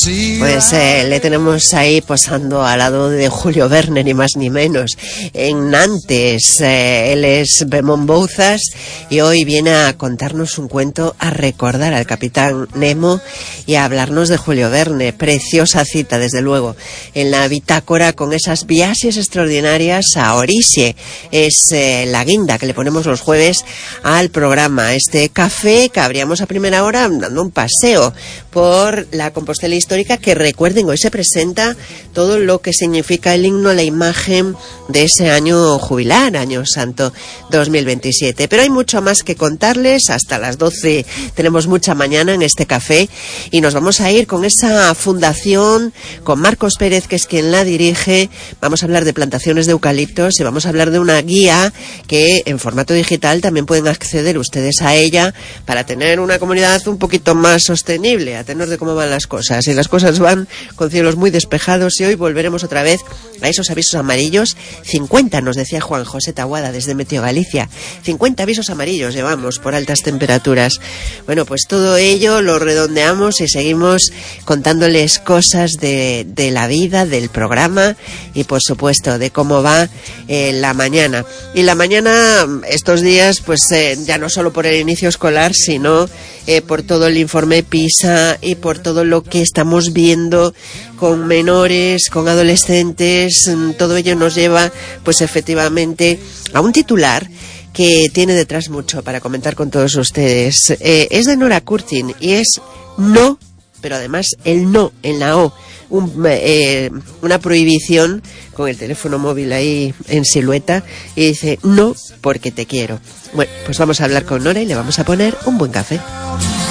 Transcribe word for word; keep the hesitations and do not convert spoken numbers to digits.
Pues eh, le tenemos ahí posando al lado de Julio Verne, ni más ni menos, en Nantes. Eh, él es Bemón Bouzas y hoy viene a contarnos un cuento, a recordar al Capitán Nemo y a hablarnos de Julio Verne. Preciosa cita, desde luego, en la bitácora, con esas viajes extraordinarias a Orixe. Es eh, la guinda que le ponemos los jueves al programa. Este café que abríamos a primera hora dando un paseo por la Compostela histórica, que recuerden, hoy se presenta todo lo que significa el himno, la imagen de ese año jubilar, año santo dos mil veintisiete. Pero hay mucho más que contarles. Hasta las doce tenemos mucha mañana en este café y nos vamos a ir con esa fundación, con Marcos Pérez, que es quien la dirige. Vamos a hablar de plantaciones de eucaliptos y vamos a hablar de una guía que en formato digital también pueden acceder ustedes a ella para tener una comunidad un poquito más sostenible, a tenor de cómo van las cosas. Y las cosas van con cielos muy despejados y hoy volveremos otra vez a esos avisos amarillos. cincuenta, nos decía Juan José Taboada desde Meteo Galicia. cincuenta avisos amarillos llevamos por altas temperaturas. Bueno, pues todo ello lo redondeamos y seguimos contándoles cosas de, de la vida, del programa y por supuesto de cómo va eh, la mañana. Y la mañana estos días, pues eh, ya no solo por el inicio escolar, sino eh, por todo el informe PISA y por todo lo que estamos viendo con menores, con adolescentes. Todo ello nos lleva pues efectivamente a un titular que tiene detrás mucho para comentar con todos ustedes. Eh, es de Nora Curtin y es no, pero además el no en la O, un, eh, una prohibición con el teléfono móvil ahí en silueta y dice no porque te quiero. Bueno, pues vamos a hablar con Nora y le vamos a poner un buen café.